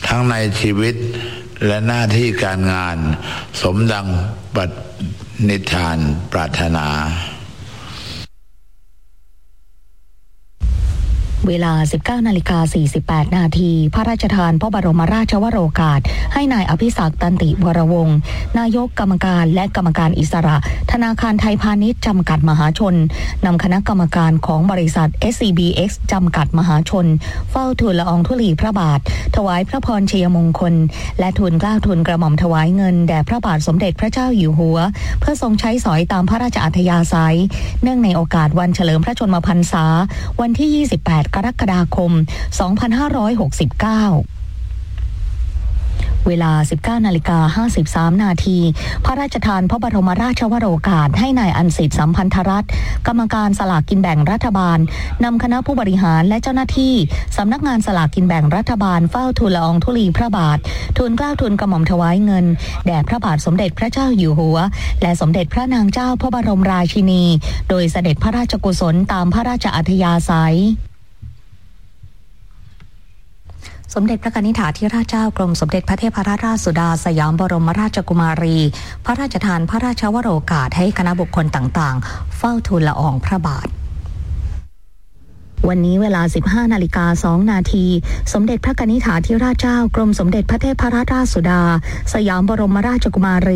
ทั้งในชีวิตและหน้าที่การงานสมดังปณิธานปรารถนาเวลา 19:48 นาทีพระราชทานพระบรมราชวโรกาสให้นายอภิศักดิ์ตันติวรวงศ์นายกกรรมการและกรรมการอิสระธนาคารไทยพาณิชย์จำกัดมหาชนนำคณะกรรมการของบริษัท SCBX จำกัดมหาชนเฝ้าทูลละอองธุลีพระบาทถวายพระพรชัยมงคลและทูลเกล้าทูลกระหม่อมถวายเงินแด่พระบาทสมเด็จพระเจ้าอยู่หัวเพื่อทรงใช้สอยตามพระราชอัธยาศัยเนื่องในโอกาสวันเฉลิมพระชนมพรรษาวันที่ 28 กรกฎาคม 2569 เวลา 19:53 นาทีพระราชทานพระบรมราชวโรกาสให้นายอันสิทธิ์สัมพันธรัตน์กรรมการสลากกินแบ่งรัฐบาลนำคณะผู้บริหารและเจ้าหน้าที่สำนักงานสลากกินแบ่งรัฐบาลเฝ้าทูลละอองธุลีพระบาททูลเกล้าทูลกระหม่อมถวายเงินแด่พระบาทสมเด็จพระเจ้าอยู่หัวและสมเด็จพระนางเจ้าพระบรมราชินีโดยเสด็จพระราชกุศลตามพระราชอัธยาศัยสมเด็จพระกนิษฐาธิราชเจ้ากรมสมเด็จพระเทพรัตนราชสุดาสยามบรมราชกุมารีพระราชทานพระราชวโรกาสให้คณะบุคคลต่างๆเฝ้าทูลละอองพระบาทวันนี้เวลา 15:02 นาทีสมเด็จพระกนิษฐาธิราชเจ้ากรมสมเด็จพระเทพรัตนราชสุดาสยามบรมราชกุมารี